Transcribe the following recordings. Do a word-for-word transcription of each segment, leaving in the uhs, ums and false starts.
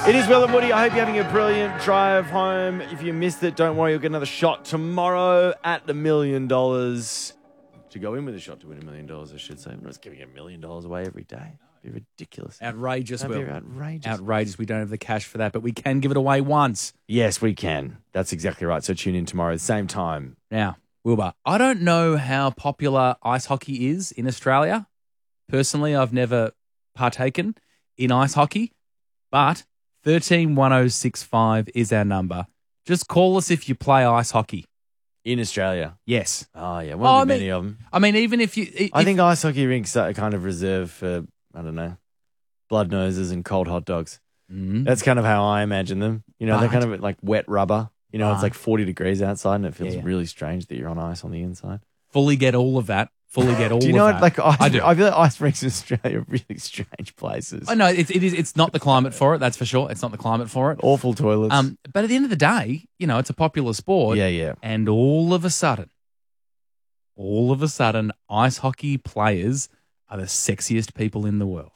It is Will and Woody. I hope you're having a brilliant drive home. If you missed it, don't worry. You'll get another shot tomorrow at the million dollars. To go in with a shot to win a million dollars, I should say. I'm not giving a million dollars away every day. It'd be ridiculous. Outrageous, That'd Will. be outrageous. Outrageous. We don't have the cash for that, but we can give it away once. Yes, we can. That's exactly right. So tune in tomorrow at the same time. Now, Wilbur, I don't know how popular ice hockey is in Australia. Personally, I've never partaken in ice hockey, but thirteen one oh six five is our number. Just call us if you play ice hockey. In Australia? Yes. Oh, yeah. Oh, Won't I be mean- many of them. I mean, even if you... If, I think ice hockey rinks are kind of reserved for, I don't know, blood noses and cold hot dogs. Mm. That's kind of how I imagine them. You know, they're But- kind of like wet rubber. You know, it's But- like forty degrees outside and it feels Yeah, yeah. really strange that you're on ice on the inside. fully get all of that. Fully get all Do you of know that. what, like, ice, I do. I feel like ice rinks in Australia are really strange places. I know it's it is it's not the climate for it. That's for sure. It's not the climate for it. Awful toilets. Um, but at the end of the day, you know, it's a popular sport. yeah, yeah. And all of a sudden, all of a sudden, ice hockey players are the sexiest people in the world.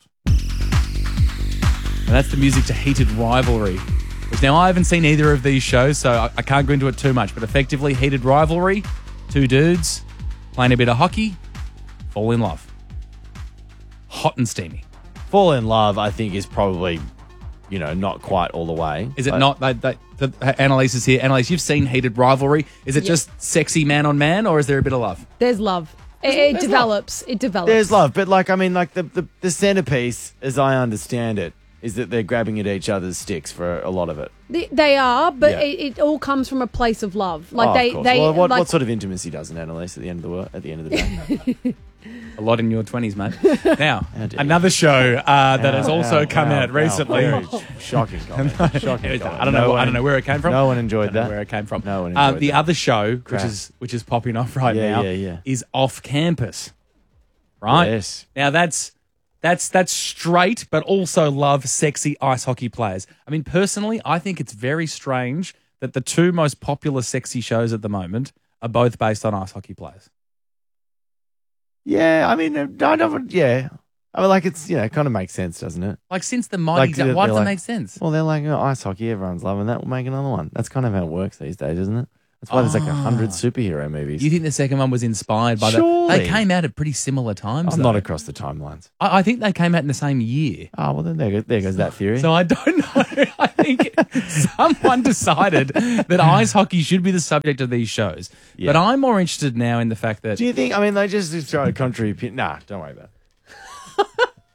And that's the music to Heated Rivalry. Which now I haven't seen either of these shows, so I, I can't go into it too much. But effectively, Heated Rivalry, two dudes playing a bit of hockey, fall in love. Hot and steamy. Fall in love, I think, is probably, you know, not quite all the way. Is it But- not? That, that, that, Annalise is here. Annalise, you've seen Heated Rivalry. Is it Yes. just sexy man on man, or is there a bit of love? There's love. It, it develops. It develops. There's love, but like, I mean, like the, the, the centerpiece, as I understand it, is that they're grabbing at each other's sticks for a lot of it. They, they are, but Yeah. it, it all comes from a place of love. Like Oh, they, of course. they. well, what, like, what sort of intimacy doesn't Annalise at the end of the world, at the end of the day? A lot in your twenties, mate. Now, How dare another show uh, that has Ow, also ow, come ow, out ow. recently. Very shocking comment. Shocking It was- comment. I don't know. No I don't one- know where it came from. No one enjoyed I don't know that. where it came from. No one Uh, enjoyed the that. other show, which Crap. is which is popping off right Yeah, now, yeah, yeah. is Off Campus. Right Yes. now, that's that's that's straight, but also love sexy ice hockey players. I mean, personally, I think it's very strange that the two most popular sexy shows at the moment are both based on ice hockey players. Yeah, I mean, uh, I don't, yeah. I mean, like, it's, you know, it kind of makes sense, doesn't it? Like since the Mighty Like, Ducks, they're why does like- it make sense? Well, they're like, oh, ice hockey, everyone's loving that. We'll make another one. That's kind of how it works these days, isn't it? That's why there's like a hundred Ah. superhero movies. You think the second one was inspired by that? Surely. They came out at pretty similar times. I'm though. not across the timelines. I, I think they came out in the same year. Oh, well, then there, go- there goes that theory. So I don't know. I think someone decided that ice hockey should be the subject of these shows. Yeah. But I'm more interested now in the fact that Do you think, I mean, they just throw a contrary opinion? Nah, don't worry about it.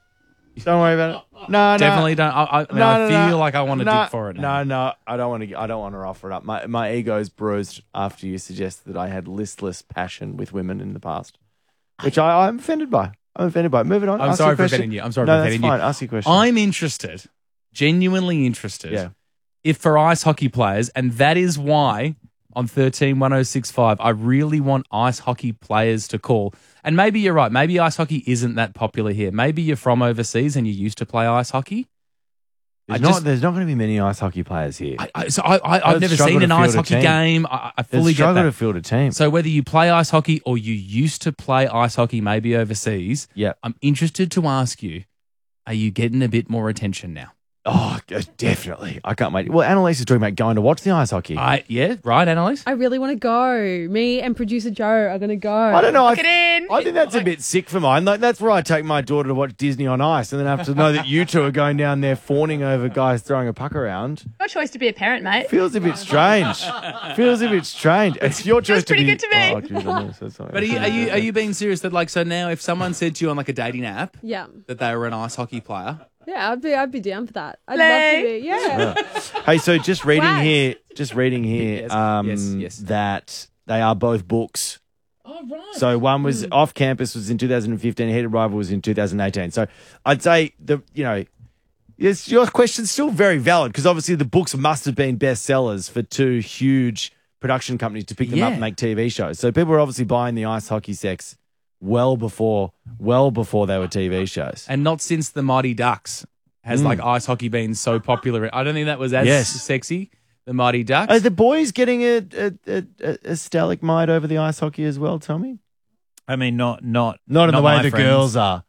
Don't worry about it. No, no. definitely don't. I, I, I, mean, No, I no, feel no. like I want to no, dig for it now. No, no, I don't want to. I don't want to offer it up. My my ego's bruised after you suggested that I had listless passion with women in the past, which I, I'm offended by. I'm offended by. Moving on. I'm Ask sorry your for question. offending you. I'm sorry no, for that's offending fine. you. Ask your question. I'm interested, genuinely interested, Yeah. if for ice hockey players, and that is why on thirteen one oh six five, I really want ice hockey players to call. And maybe you're right. Maybe ice hockey isn't that popular here. Maybe you're from overseas and you used to play ice hockey. There's I not. just- there's not going to be many ice hockey players here. I, I, so I, I, I've They'd never struggle seen to an ice field a hockey team. game. I, I They fully get struggle that. to field a team. So whether you play ice hockey or you used to play ice hockey, maybe overseas, yeah. I'm interested to ask you, are you getting a bit more attention now? Oh, definitely. I can't wait. Well, Annalise is talking about going to watch the ice hockey. I yeah, right, Annalise? I really want to go. Me and producer Joe are going to go. I don't know. I, Book it in. I think that's a bit sick for mine. Like, that's where I take my daughter to watch Disney on Ice and then have to know that you two are going down there fawning over guys throwing a puck around. Your choice to be a parent, mate. Feels a bit strange. Feels a bit strange. It's your choice to pretty be. good to me. Oh, geez, I know, so sorry. But are you, are you are you being serious that like so now if someone said to you on like a dating app Yeah. that they were an ice hockey player, Yeah, I'd be, I'd be down for that. I'd Lay. love to be. Yeah. Hey, so just reading Wax. here, just reading here, Yes, um, yes, yes. that they are both books. oh right, So one was Hmm. Off Campus was in two thousand fifteen, Heated Rival was in two thousand eighteen. So I'd say the you know, yes, your question's still very valid because obviously the books must have been bestsellers for two huge production companies to pick them up Yeah. and make T V shows. So people were obviously buying the ice hockey sex well before, well before they were T V shows. and not since the Mighty Ducks has like ice hockey been so popular. I don't think that was as Yes. sexy. The Mighty Ducks. Are the boys getting a, a, a, a, a stalagmite over the ice hockey as well, Tommy? I mean, not not Not in the way my the friends. girls are.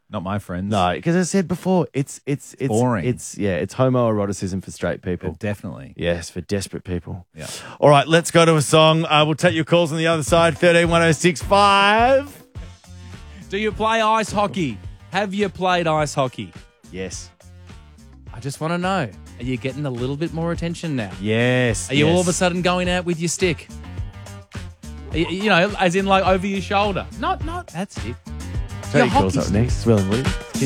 Not my friends. No, because I said before, it's it's it's Boring. It's yeah, it's homoeroticism for straight people. Definitely. Yes, for desperate people. Yeah. All right, let's go to a song. Uh, we'll take your calls on the other side. Thirteen one zero six five. Do you play ice hockey? Have you played ice hockey? Yes. I just want to know. Are you getting a little bit more attention now? Yes. Are you yes. all of a sudden going out with your stick? Are you, you know, as in like over your shoulder? Not, not. That's it. Tell your your calls hockey up next. Will and Woody. Cheers.